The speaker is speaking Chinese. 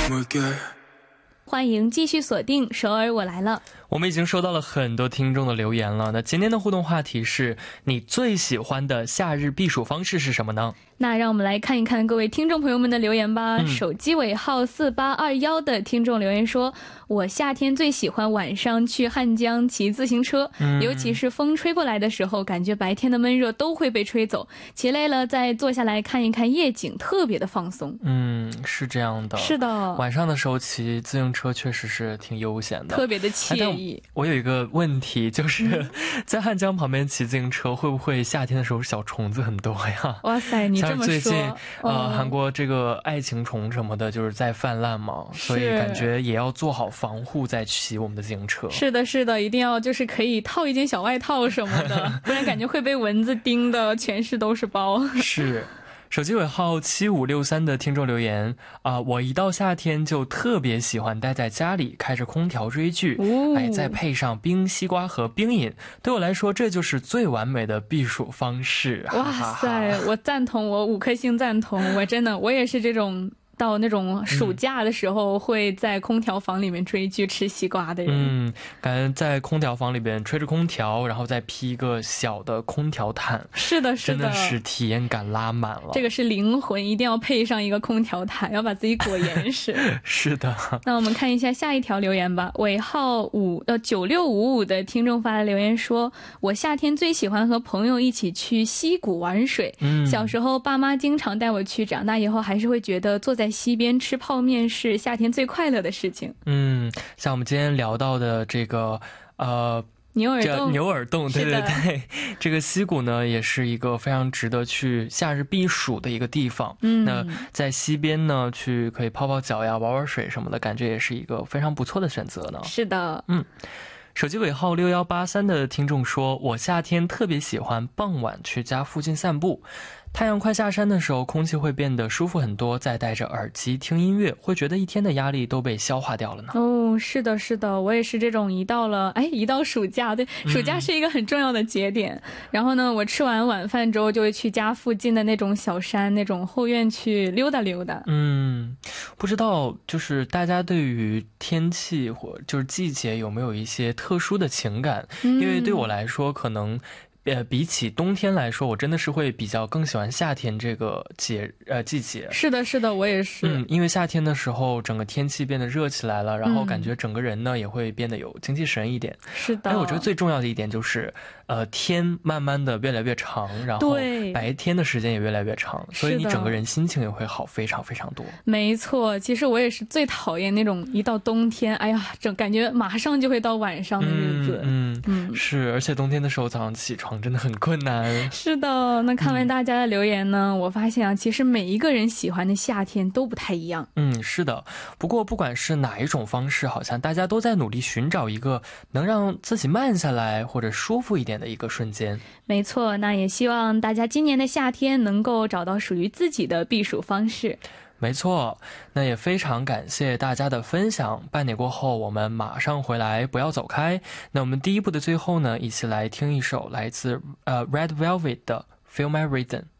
欢迎继续锁定首尔我来了。 我们已经收到了很多听众的留言了，那今天的互动话题是你最喜欢的夏日避暑方式是什么呢？ 那让我们来看一看各位听众朋友们的留言吧。手机尾号4821的听众留言说，我夏天最喜欢晚上去汉江骑自行车，尤其是风吹过来的时候，感觉白天的闷热都会被吹走，骑累了再坐下来看一看夜景，特别的放松。 是这样的， 是的， 晚上的时候骑自行车确实是挺悠闲的， 特别的惬意。 我有一个问题，就是在汉江旁边骑自行车，会不会夏天的时候小虫子很多呀？ 哇塞，你这么说， 最近韩国这个爱情虫什么的就是在泛滥嘛，所以感觉也要做好防护再骑我们的自行车。 是的是的，一定要就是可以套一件小外套什么的，不然感觉会被蚊子叮的全身都是包。 是。手机尾号7563的听众留言我一到夏天就特别喜欢待在家里开着空调追剧，再配上冰西瓜和冰饮，对我来说这就是最完美的避暑方式。 哇塞，我赞同，我5颗星赞同，我也是这种到那种暑假的时候会在空调房里面追剧吃西瓜的人。 感觉在空调房里边吹着空调，然后再披一个小的空调毯。 是的是的， 真的是体验感拉满了， 这个是灵魂，一定要配上一个空调毯，要把自己裹严实。 是的。 那我们看一下下一条留言吧。尾号9655的听众发来留言说，我夏天最喜欢和朋友一起去溪谷玩水，小时候爸妈经常带我去，长大以后还是会觉得坐在溪边吃泡面是夏天最快乐的事情。 像我们今天聊到的这个牛耳洞， 对对对，这个溪谷呢也是一个非常值得去夏日避暑的一个地方。那在溪边呢去可以泡泡脚呀，玩玩水什么的，感觉也是一个非常不错的选择呢。 是的。 手机尾号6183的听众说，我夏天特别喜欢傍晚去家附近散步，太阳快下山的时候空气会变得舒服很多，再戴着耳机听音乐，会觉得一天的压力都被消化掉了呢。 是的是的，我也是这种一到暑假，对，暑假是一个很重要的节点。然后呢，我吃完晚饭之后就会去家附近的那种小山，那种后院去溜达溜达。 不知道就是大家对于天气或就是季节有没有一些特殊的情感？因为对我来说可能比起冬天来说，我真的是会比较更喜欢夏天这个季节。 是的是的，我也是。 因为夏天的时候整个天气变得热起来了，然后感觉整个人呢也会变得有精气神一点。 是的。 我觉得最重要的一点就是天慢慢的越来越长，然后白天的时间也越来越长，所以你整个人心情也会好非常非常多。 没错，其实我也是最讨厌那种一到冬天，感觉马上就会到晚上的日子。 是，而且冬天的时候早上起床真的很困难。 是的。那看完大家的留言呢，我发现其实每一个人喜欢的夏天都不太一样。 是的。不过不管是哪一种方式，好像大家都在努力寻找一个能让自己慢下来或者舒服一点的一个瞬间。 没错，那也希望大家今年的夏天能够找到属于自己的避暑方式。 没错，那也非常感谢大家的分享。半点过后我们马上回来，不要走开。那我们第一部的最后呢，一起来听一首来自Red Velvet 的 Feel My Rhythm。